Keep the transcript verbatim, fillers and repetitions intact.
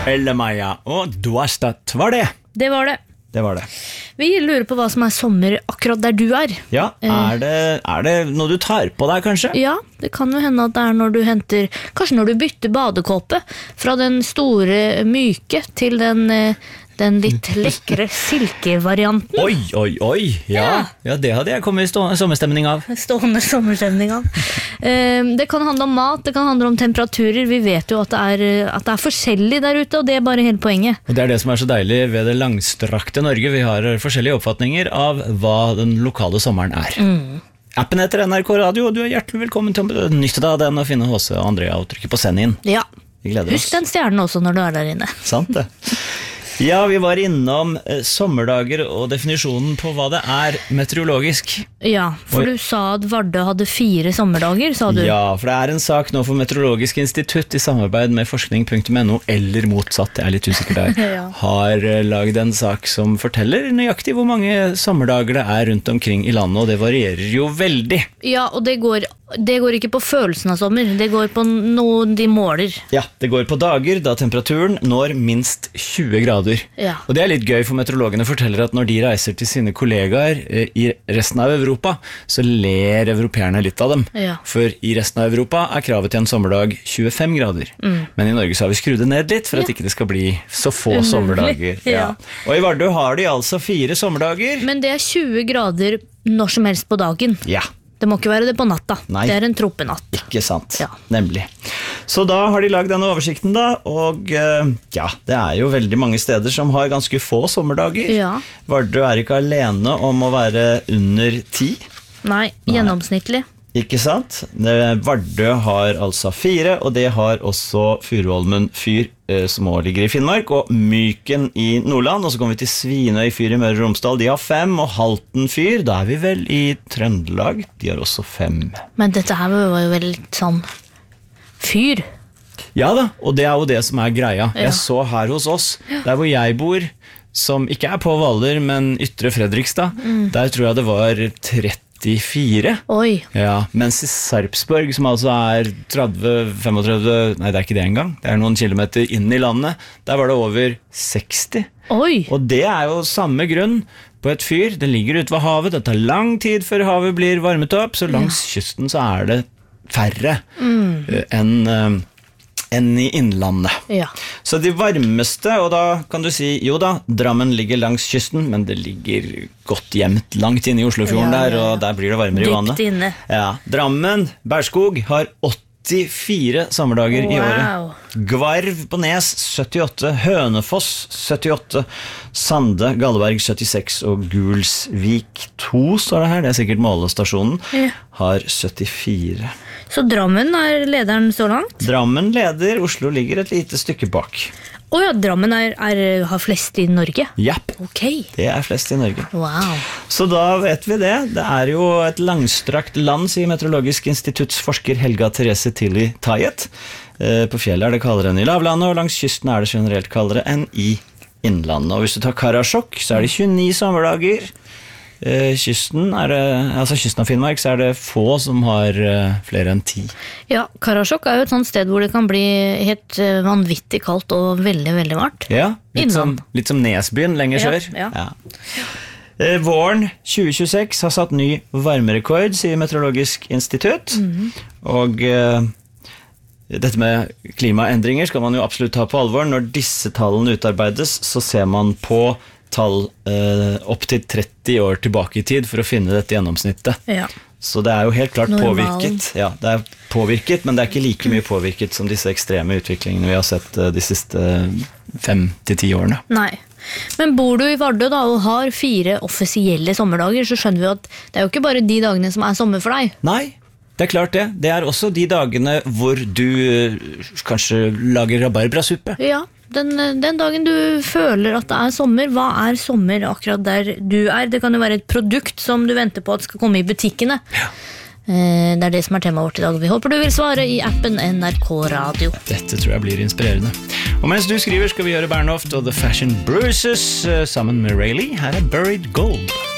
Eller Maja, og Duastat var det. Det var det. Det var det. Vi lurer på hva som er sommer akkurat der du er. Ja, er det, er det noe du tar på deg kanskje? Ja, det kan jo hende at det er når du henter, kanskje når du bytter badekåpe fra den store myke til den, den litt lekre silkevarianten. Oi, oi, oi, ja. Ja. Ja, det hadde jeg kommet i stå- sommerstemning av. Stående sommerstemning av. Det kan handle om mat, det kan handle om temperaturer. Vi vet jo at det, er, at det er forskjellig der ute, og det er bare hele poenget. Og det er det som er så deilig ved det langstrakte Norge. Vi har forskjellige oppfatninger av hva den lokale sommeren er. Mm. Appen heter N R K Radio, og du er hjertelig velkommen til å nytte deg av den og finne H C og Andrea og trykke på send inn. Ja, Vi gleder husk oss. den stjernen også når du er der inne. Sant det. Ja, vi var innom eh, sommerdager og definisjonen på hva det er meteorologisk. Ja, for Oi. du sa at Vardø hadde fire sommerdager, sa du. Ja, for det er en sak nå for Meteorologisk institutt i samarbeid med forskning punktum no, eller motsatt, jeg er litt usikker der, Ja. har eh, laget en sak som forteller nøyaktig hvor mange sommerdager det er rundt omkring i landet, og det varierer jo veldig. Ja, og det går, det går ikke på følelsen av sommer, det går på noe de måler. Ja, det går på dager da temperaturen når minst tjue grader. Ja. Og det er litt gøy, for meteorologene forteller at når de reiser til sine kollegaer eh, i resten av Europa, så ler europeerne litt av dem. Ja. For i resten av Europa er kravet til en sommerdag tjuefem grader. Men i Norge så har vi skrudd det ned litt, for at ikke det skal bli så få Umulig. sommerdager. Ja. Og i Vardø har de altså fire sommerdager. Men det er tjue grader når som helst på dagen. Ja, Det må ikke være det på natta. Nei. Det er en troppenatt. ikke sant. Ja. Nemlig. Så da har de lagd denne oversikten da, og eh, ja, det er jo veldig mange steder som har ganske få sommerdager. Ja. Vardø er ikke alene om å være under ti. Nei, gjennomsnittlig. Ikke sant? Det- Vardø har altså fire, og det har også Furuholmen fyr, eh, som også ligger i Finnmark, og Myken i Nordland, og så kommer vi til Svinøy fyr i Møre og Romsdal, de har fem, og Halten fyr, da er vi vel i Trøndelag, de har også fem. Men dette her var jo vel litt sånn fyr. Ja da, og det er jo det som er greia. Ja. Jeg så her hos oss, der hvor jeg bor, som ikke er på Hvaler, men Ytre Fredrikstad, der tror jeg det var trettifire. Oi, Ja, mens i Sarpsborg, som altså er tretti femogtretti, nei det er ikke det engang, det er noen kilometer inn i landet, der var det over seksti. oi. Og det er jo samme grunn på et fyr, det ligger ute ved havet, det tar lang tid før havet blir varmet opp, så langs kysten så er det færre eh, enn eh, enn i innlandet. Ja. Så de varmeste, og da kan du si, jo da, Drammen ligger langs kysten, men det ligger godt gjemt langt inne i Oslofjorden Ja, ja, der, ja. og der blir det varmere i Dypt vannet. inne. Ja, Drammen, Berskog, har åttifire sommerdager i Wow. året. Gvarv på Nes, syttiåtte, Hønefoss, syttiåtte, Sande, Galleberg, syttiseks, og Gulsvik to, står det her, det er sikkert målestasjonen, Ja. har syttifire. Så Drammen er lederen så langt? Drammen leder, Oslo ligger et lite stykke bak. Åja, Drammen er, er, har flest i Norge? Japp, Ok, det er flest i Norge. wow. Så da vet vi det. Det er jo et langstrakt land, sier Meteorologisk institutts forsker Helga Therese Tilly Tayet. Eh, På fjellet er det kaldere enn i lavlandet, og langs kysten er det generelt kaldere enn i innlandet. Og hvis du tar Karasjok, så er det tjueni sommerdager. Eh, Kysten, er det, altså kysten av Finnmark, så er det få som har eh, flere enn ti. Ja, Karasjok er jo et sånt sted hvor det kan bli helt eh, vanvittig kaldt og veldig, veldig varmt. Ja, litt som, Innland. litt som Nesbyen lenger Ja, sør. ja. Eh, Våren tjue tjueseks har satt ny varmerekord, sier Meteorologisk institutt. Og eh, dette med klimaendringer skal man jo absolutt ta på alvor. Når disse tallene utarbeides, så ser man på tall eh, opp til tretti år tilbake i tid for å finne dette gjennomsnittet. Ja. Så det er jo helt klart Normalen. påvirket. Ja, det er påvirket, men det er ikke like mye påvirket som disse ekstreme utviklingene vi har sett eh, de siste fem til ti årene. Nei. Men bor du i Vardø da, og har fire offisielle sommerdager, så skjønner vi at det er jo ikke bare de dagene som er sommer for deg. Nei, det er klart det. Det er også de dagene hvor du eh, kanskje lager rabarbrasuppe. Ja, den, den dagen du føler at det er sommer, hva er sommer akkurat der du er? Det kan jo være et produkt som du venter på at skal komme i butikkene. Eh, Det er det som er temaet vårt i dag. Vi håper du vil svare i appen N R K Radio. Dette tror jeg blir inspirerende. Og mens du skriver skal vi gjøre Bernhoft og The Fashion Bruises eh, sammen med Rayleigh. Her er Buried Gold.